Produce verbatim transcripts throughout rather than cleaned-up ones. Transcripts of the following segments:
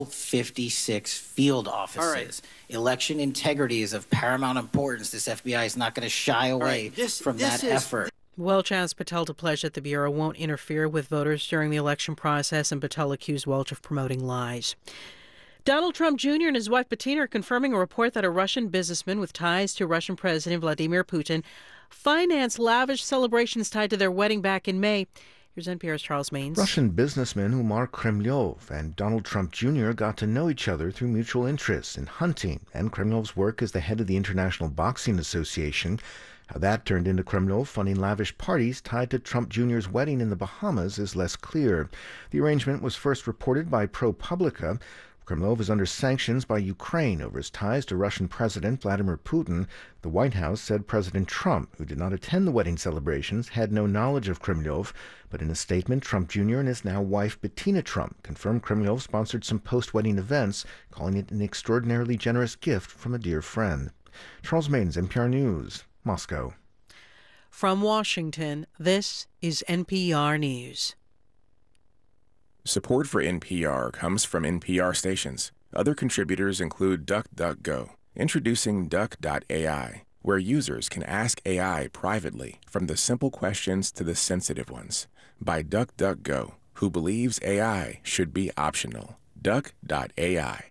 fifty-six field offices. All right. Election integrity is of paramount importance. This F B I is not going to shy away right. This- from this that is- effort. Welch asked Patel to pledge that the Bureau won't interfere with voters during the election process, and Patel accused Welch of promoting lies. Donald Trump Junior and his wife Bettina are confirming a report that a Russian businessman with ties to Russian President Vladimir Putin financed lavish celebrations tied to their wedding back in May. Here's N P R's Charles Maines. Russian businessman Umar Kremlov and Donald Trump Junior got to know each other through mutual interests in hunting and Kremlov's work as the head of the International Boxing Association. How that turned into Kremlov funding lavish parties tied to Trump Junior's wedding in the Bahamas is less clear. The arrangement was first reported by ProPublica. Kremlov is under sanctions by Ukraine over his ties to Russian President Vladimir Putin. The White House said President Trump, who did not attend the wedding celebrations, had no knowledge of Kremlov. But in a statement, Trump Junior and his now wife Bettina Trump confirmed Kremlov sponsored some post-wedding events, calling it an extraordinarily generous gift from a dear friend. Charles Maines, N P R News, Moscow. From Washington, this is N P R News. Support for N P R comes from N P R stations. Other contributors include DuckDuckGo, introducing Duck dot A I, where users can ask A I privately, from the simple questions to the sensitive ones, by DuckDuckGo, who believes A I should be optional. Duck dot A I.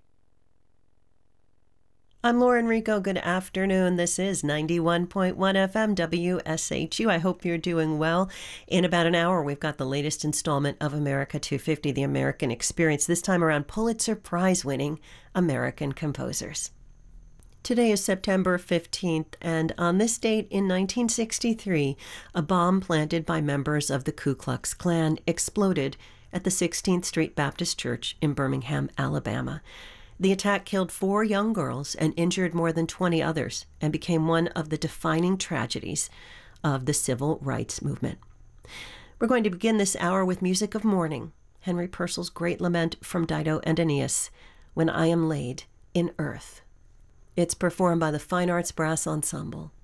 I'm Lauren Rico. Good afternoon. This is ninety-one point one F M W S H U. I hope you're doing well. In about an hour, we've got the latest installment of America two fifty, The American Experience, this time around Pulitzer Prize-winning American composers. Today is September fifteenth, and on this date in nineteen sixty-three, a bomb planted by members of the Ku Klux Klan exploded at the sixteenth Street Baptist Church in Birmingham, Alabama. The attack killed four young girls and injured more than twenty others and became one of the defining tragedies of the civil rights movement. We're going to begin this hour with music of mourning, Henry Purcell's great lament from Dido and Aeneas, When I Am Laid in Earth. It's performed by the Fine Arts Brass Ensemble.